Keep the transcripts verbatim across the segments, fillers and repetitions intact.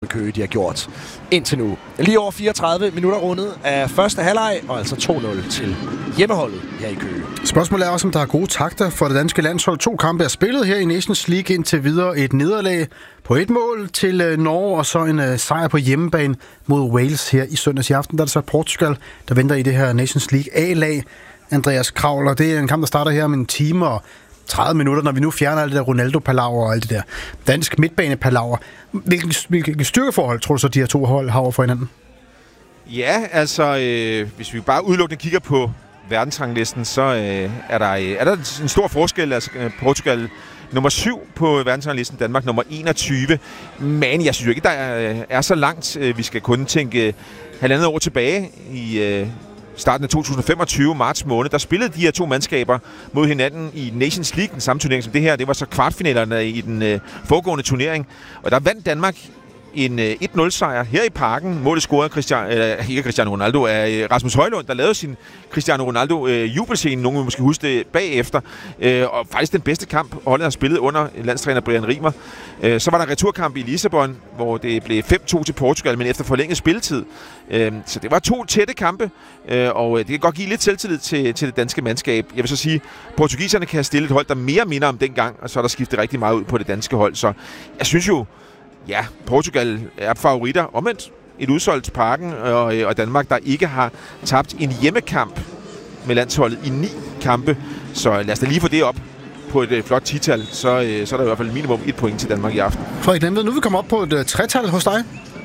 Køge, de har gjort indtil nu. Lige over fireogtredive minutter rundet af første halvleg, og altså to nul til hjemmeholdet her i Køge. Spørgsmålet er også, om der er gode takter for det danske landshold. To kampe er spillet her i Nations League indtil videre. Et nederlag på et mål til Norge, og så en sejr på hjemmebane mod Wales her i søndags i aften. Der er det så Portugal, der venter i det her Nations League A-lag. Andreas Kravler, det er en kamp, der starter her om en time og tredive minutter, når vi nu fjerner alt det der Ronaldo-palaver og alt det der dansk midtbane-palaver. Hvilke, hvilke styrkeforhold tror du så, de her to hold har over for hinanden? Ja, altså, øh, hvis vi bare udelukkende kigger på verdensranglisten, så øh, er, der, øh, er der en stor forskel. Altså, Portugal nummer syv på verdensranglisten, Danmark nummer enogtyve. Men jeg synes jo ikke, der er, er så langt. Vi skal kun tænke halvandet år tilbage i øh, starten af to tusind femogtyve, marts måned. Der spillede de her to mandskaber mod hinanden i Nations League, den samme turnering som det her. Det var så kvartfinalerne i den øh, foregående turnering. Og der vandt Danmark en øh, et nul sejr her i Parken. Målet scorede Christian, øh, ikke Cristiano Ronaldo, af øh, Rasmus Højlund, der lavede sin Cristiano Ronaldo øh, jubelscene. Nogen vil måske huske det bagefter. Øh, og faktisk den bedste kamp, holdet har spillet under landstræner Brian Rimer. Øh, så var der returkamp i Lissabon, hvor det blev fem to til Portugal, men efter forlænget spilletid. Øh, så det var to tætte kampe, øh, og det kan godt give lidt selvtillid til, til det danske mandskab. Jeg vil så sige, portugiserne kan stille et hold, der mere minder om dengang, og så er der skiftet rigtig meget ud på det danske hold. Så jeg synes jo, ja, Portugal er favoritter. Omvendt et udsolgt Parken, og, og Danmark, der ikke har tabt en hjemmekamp med landsholdet i ni kampe. Så lad os da lige få det op på et uh, flot tital, så, uh, så er der i hvert fald minimum et point til Danmark i aften. Frederik Nemved, nu er vi kommet op på et uh, tretal hos dig.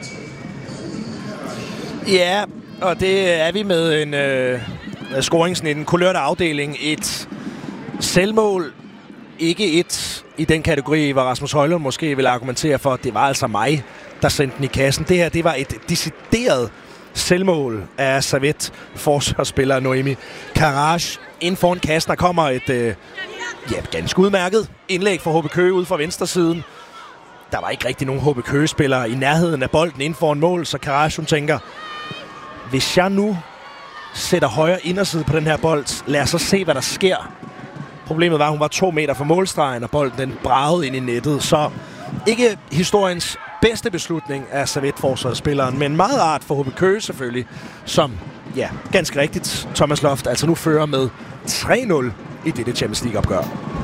Ja, og det er vi med en øh, scoring, en kulørte afdeling. Et selvmål, ikke et i den kategori, hvor Rasmus Højlund måske vil argumentere for, at det var altså mig, der sendte den i kassen. Det her, det var et decideret selvmål af Servette forsvarsspiller Noemi Karaj. Inden foran kassen, der kommer et øh, ja, ganske udmærket indlæg fra H B Køge ude fra venstresiden. Der var ikke rigtig nogen H B Køge-spillere i nærheden af bolden inden foran mål, så Karaj, hun tænker, hvis jeg nu sætter højre inderside på den her bold, lad os så se, hvad der sker. Problemet var, at hun var to meter fra målstregen, og bolden den bragede ind i nettet. Så ikke historiens bedste beslutning af Servette-forsvarsspilleren, men meget art for H B Køge selvfølgelig, som, ja, ganske rigtigt, Thomas Loft altså nu fører med tre nul i dette Champions League-opgør.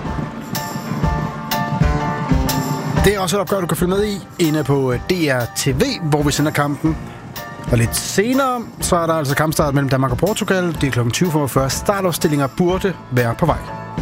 Det er også et opgør, du kan følge med i inde på D R T V, hvor vi sender kampen. Og lidt senere, så er der altså kampstart mellem Danmark og Portugal. Det er klokken tyve femogfyrre. Startopstillinger burde være på vej.